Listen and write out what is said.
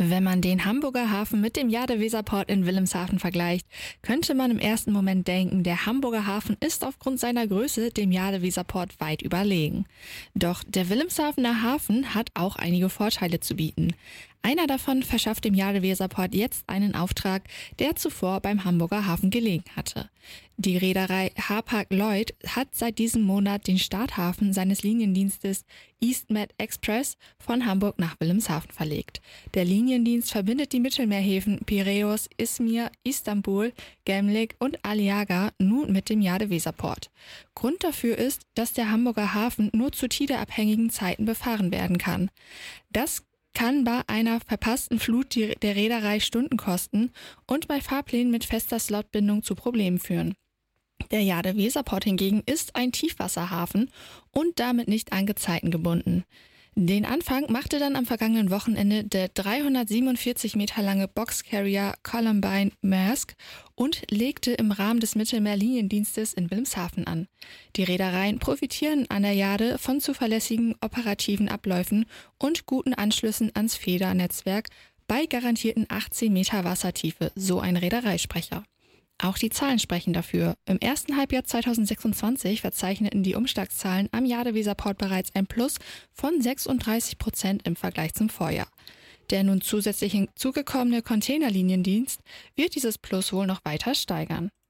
Wenn man den Hamburger Hafen mit dem Jade-Weser-Port in Wilhelmshaven vergleicht, könnte man im ersten Moment denken, der Hamburger Hafen ist aufgrund seiner Größe dem Jade-Weser-Port weit überlegen. Doch der Wilhelmshavener Hafen hat auch einige Vorteile zu bieten. Einer davon verschafft dem Jade-Weser-Port jetzt einen Auftrag, der zuvor beim Hamburger Hafen gelegen hatte. Die Reederei Hapag-Lloyd hat seit diesem Monat den Starthafen seines Liniendienstes EastMed Express von Hamburg nach Wilhelmshaven verlegt. Der Liniendienst verbindet die Mittelmeerhäfen Piräus, Izmir, Istanbul, Gemlik und Aliaga nun mit dem Jade-Weser-Port. Grund dafür ist, dass der Hamburger Hafen nur zu tideabhängigen Zeiten befahren werden kann. Das kann bei einer verpassten Flut der Reederei Stunden kosten und bei Fahrplänen mit fester Slotbindung zu Problemen führen. Der Jade-Weser-Port hingegen ist ein Tiefwasserhafen und damit nicht an Gezeiten gebunden. Den Anfang machte dann am vergangenen Wochenende der 347 Meter lange Boxcarrier Columbine Maersk und legte im Rahmen des Mittelmeerliniendienstes in Wilhelmshaven an. Die Reedereien profitieren an der Jade von zuverlässigen operativen Abläufen und guten Anschlüssen ans Federnetzwerk bei garantierten 18 Meter Wassertiefe, so ein Reedereisprecher. Auch die Zahlen sprechen dafür. Im ersten Halbjahr 2026 verzeichneten die Umschlagszahlen am Jade-Weser-Port bereits ein Plus von 36% im Vergleich zum Vorjahr. Der nun zusätzlich hinzugekommene Containerliniendienst wird dieses Plus wohl noch weiter steigern.